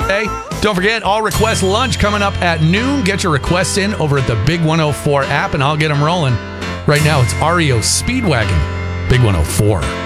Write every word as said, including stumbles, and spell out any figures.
Hey, don't forget, all request lunch coming up at noon. Get your requests in over at the Big one oh four app, and I'll get them rolling. Right now, it's R E O Speedwagon, Big one oh four.